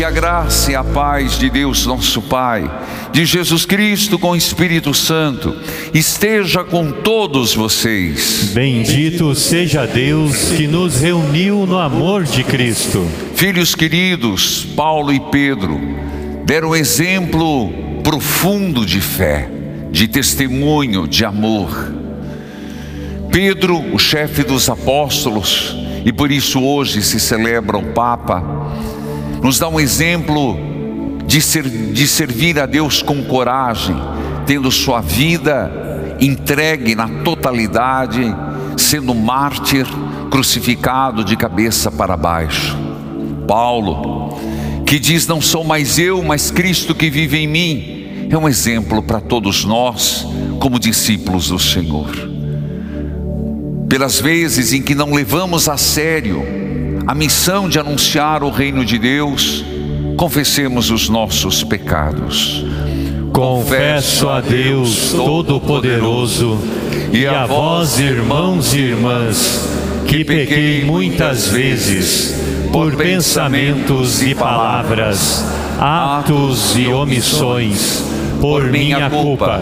a graça e a paz de Deus nosso Pai, de Jesus Cristo com o Espírito Santo, esteja com todos vocês. Bendito seja Deus que nos reuniu no amor de Cristo. Filhos queridos, Paulo e Pedro deram exemplo profundo de fé, de testemunho, de amor. Pedro, o chefe dos apóstolos, e por isso hoje se celebra o Papa, nos dá um exemplo de servir a Deus com coragem, tendo sua vida entregue na totalidade, sendo mártir, crucificado de cabeça para baixo. Paulo, que diz: não sou mais eu, mas Cristo que vive em mim, é um exemplo para todos nós, como discípulos do Senhor. Pelas vezes em que não levamos a sério a missão de anunciar o reino de Deus, confessemos os nossos pecados. Confesso a Deus Todo-Poderoso e a vós, irmãos e irmãs, que pequei muitas vezes, por pensamentos e palavras, atos e omissões, por minha culpa,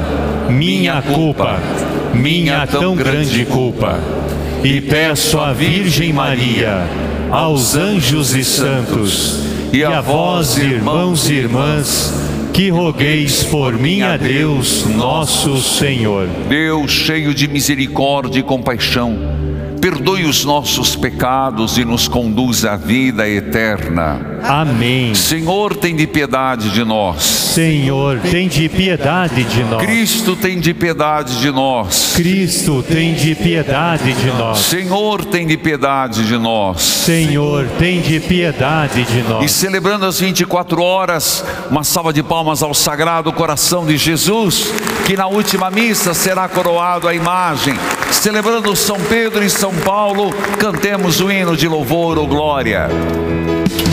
minha tão grande culpa. E peço à Virgem Maria, aos anjos e santos, e a vós, irmãos e irmãs, que rogueis por mim a Deus nosso Senhor. Deus, cheio de misericórdia e compaixão, perdoe os nossos pecados e nos conduz à vida eterna. Amém. Senhor, tem de piedade de nós. Senhor, tem de piedade de nós. Cristo, tem de piedade de nós. Cristo, tem de piedade de nós. Senhor, tem de piedade de nós. Senhor, tem de piedade de nós. E celebrando as 24 horas, uma salva de palmas ao Sagrado Coração de Jesus, que na última missa será coroado a imagem. Celebrando São Pedro e São Paulo, cantemos o hino de louvor ou glória.